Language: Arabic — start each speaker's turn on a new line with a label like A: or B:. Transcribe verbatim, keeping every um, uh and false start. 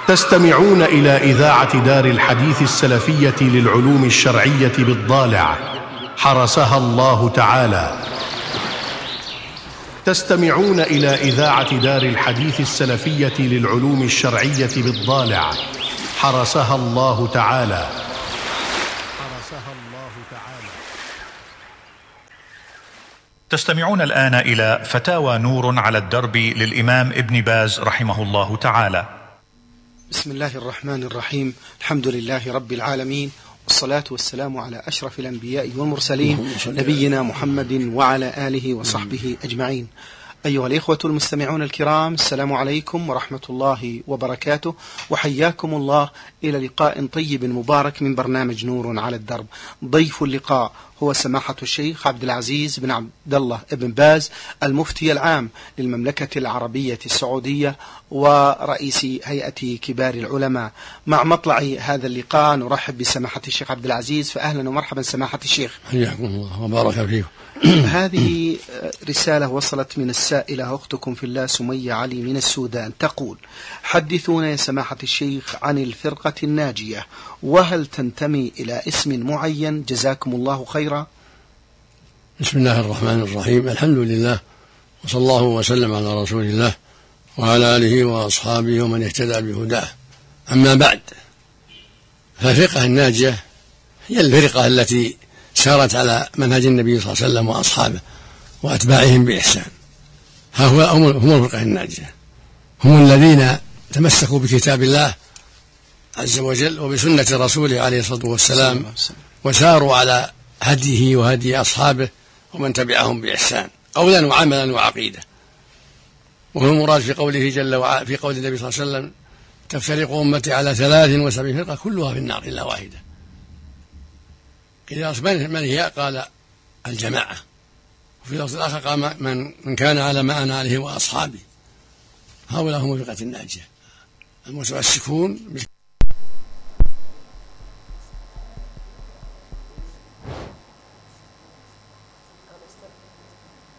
A: تستمعون إلى إذاعة دار الحديث السلفية للعلوم الشرعية بالضالع حرسها الله تعالى. تستمعون إلى إذاعة دار الحديث السلفية للعلوم الشرعية بالضالع حرسها الله تعالى. حرسها الله تعالى.
B: تستمعون الآن إلى فتاوى نور على الدرب للإمام ابن باز رحمه الله تعالى.
C: بسم الله الرحمن الرحيم. الحمد لله رب العالمين، والصلاة والسلام على أشرف الأنبياء والمرسلين نبينا محمد وعلى آله وصحبه أجمعين. أيها الإخوة المستمعون الكرام، السلام عليكم ورحمة الله وبركاته، وحياكم الله إلى لقاء طيب مبارك من برنامج نور على الدرب. ضيف اللقاء هو سماحة الشيخ عبد العزيز بن عبد الله بن باز، المفتي العام للمملكة العربية السعودية ورئيس هيئة كبار العلماء. مع مطلع هذا اللقاء نرحب بسماحة الشيخ عبد العزيز، فأهلا ومرحبا سماحة الشيخ.
D: حياكم الله وبارك فيكم.
C: هذه رسالة وصلت من السائلة أختكم في الله سمية علي من السودان، تقول: حدثونا يا سماحة الشيخ عن الفرقة الناجية، وهل تنتمي إلى اسم معين؟ جزاكم الله خيرا.
D: بسم الله الرحمن الرحيم، الحمد لله، وصلى الله وسلم على رسول الله وعلى آله وأصحابه ومن اهتدى بهداه. أما بعد، فالفرقة الناجية هي الفرقة التي سارت على منهج النبي صلى الله عليه وسلم وأصحابه وأتباعهم بإحسان. هؤلاء هم الفرقة الناجية، هم الذين تمسكوا بكتاب الله عز وجل وبسنة رسوله عليه الصلاة والسلام، وساروا على هديه وهدي أصحابه ومن تبعهم بإحسان قولا وعملا وعقيدة. وهو المراد في قوله جل وعلا في قول النبي صلى الله عليه وسلم: تفترق أمتي على ثلاث وسبعين فرقة كلها في النار إلا واحدة. إذا من هي؟ قال: الجماعة. وفي لفظ الآخر قال: من, من كان على ما أنا عليه وأصحابي. هؤلاء هم الفرقة الناجية، المتمسكون